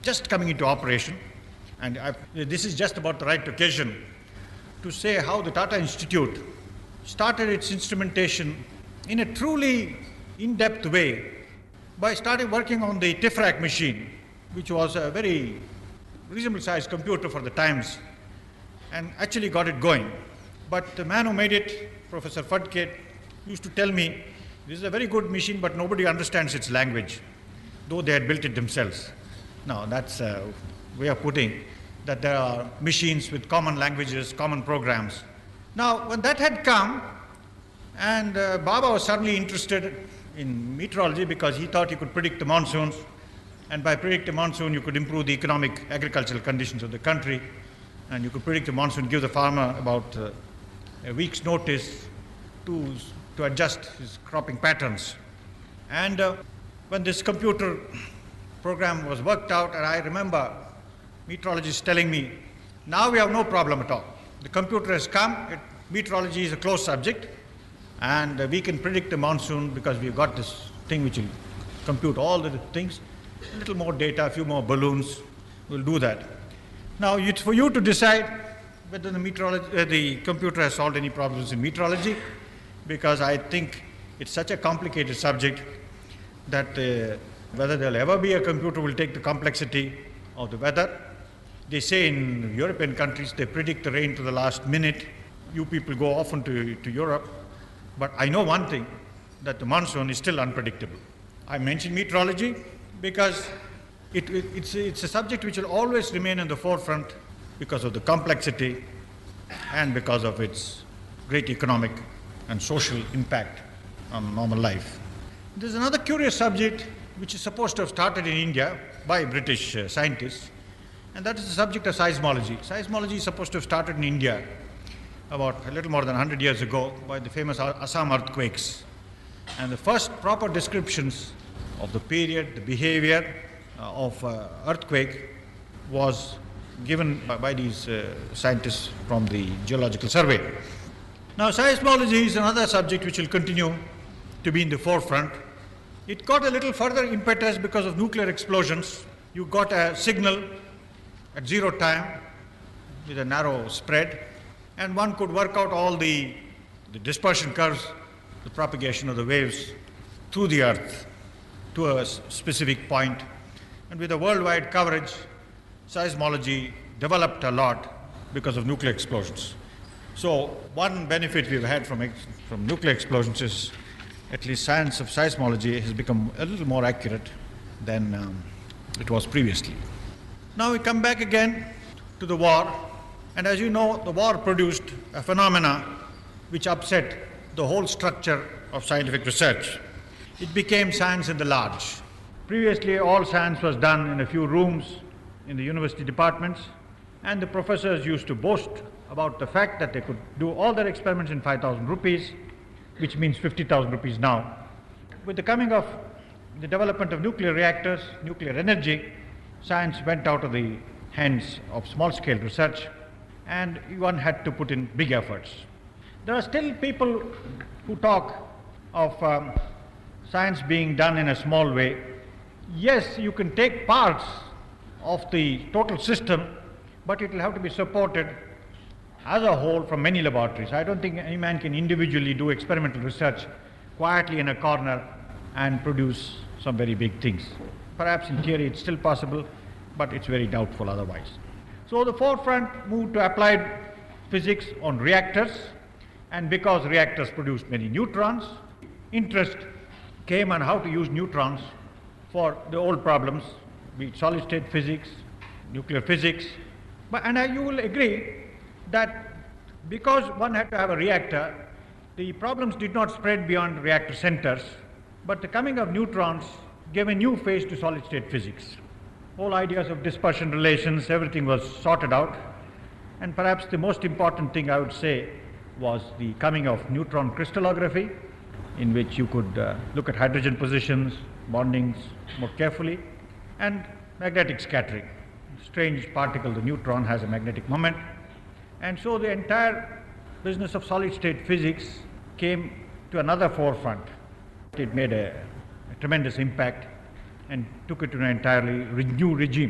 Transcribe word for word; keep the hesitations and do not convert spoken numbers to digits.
just coming into operation. And I've, this is just about the right occasion to say how the Tata Institute started its instrumentation in a truly in-depth way by starting working on the TIFRAC machine, which was a very reasonable sized computer for the times, and actually got it going. But the man who made it, Professor Fudkate, used to tell me, this is a very good machine, but nobody understands its language, though they had built it themselves. Now, that's a way of putting that there are machines with common languages, common programs. Now, when that had come, and uh, Baba was suddenly interested in meteorology because he thought he could predict the monsoons, and by predict the monsoon, you could improve the economic, agricultural conditions of the country, and you could predict the monsoon, give the farmer about uh, a week's notice to, to adjust his cropping patterns. And uh, when this computer program was worked out, and I remember meteorologists telling me, now we have no problem at all. The computer has come, it, meteorology is a closed subject, and uh, we can predict the monsoon because we've got this thing which will compute all the things. A little more data, a few more balloons, we'll do that. Now, it's for you to decide whether the, meteorology, uh, the computer has solved any problems in meteorology, because I think it's such a complicated subject that uh, whether there'll ever be a computer will take the complexity of the weather. They say in European countries they predict the rain to the last minute. You people go often to, to Europe, but I know one thing, that the monsoon is still unpredictable. I mentioned meteorology because it, it, it's, it's a subject which will always remain in the forefront because of the complexity and because of its great economic and social impact on normal life. There's another curious subject which is supposed to have started in India by British uh, scientists, and that is the subject of seismology. Seismology is supposed to have started in India about a little more than one hundred years ago by the famous Assam earthquakes. And the first proper descriptions of the period, the behavior uh, of uh, earthquake was given by, by these uh, scientists from the Geological Survey. Now, seismology is another subject which will continue to be in the forefront. It got a little further impetus because of nuclear explosions. You got a signal at zero time with a narrow spread, and one could work out all the, the dispersion curves, the propagation of the waves through the earth to a specific point. And with a worldwide coverage, seismology developed a lot because of nuclear explosions. So one benefit we've had from, from nuclear explosions is at least science of seismology has become a little more accurate than um, it was previously. Now we come back again to the war, and as you know, the war produced a phenomena which upset the whole structure of scientific research. It became science in the large. Previously, all science was done in a few rooms in the university departments, and the professors used to boast about the fact that they could do all their experiments in five thousand rupees, which means fifty thousand rupees now. With the coming of the development of nuclear reactors, nuclear energy, science went out of the hands of small-scale research, and one had to put in big efforts. There are still people who talk of um, science being done in a small way. Yes, you can take parts of the total system, but it will have to be supported as a whole from many laboratories. I don't think any man can individually do experimental research quietly in a corner and produce some very big things. Perhaps in theory it's still possible, but it's very doubtful otherwise. So the forefront moved to applied physics on reactors, and because reactors produced many neutrons, interest came on how to use neutrons for the old problems, be it solid-state physics, nuclear physics. But, and I, you will agree that because one had to have a reactor, the problems did not spread beyond reactor centers, but the coming of neutrons gave a new phase to solid-state physics. All ideas of dispersion relations, everything was sorted out, and perhaps the most important thing I would say was the coming of neutron crystallography, in which you could uh, look at hydrogen positions, bondings more carefully, and magnetic scattering. Strange particle, the neutron, has a magnetic moment, and so the entire business of solid-state physics came to another forefront. It made a, a tremendous impact and took it to an entirely re- new regime.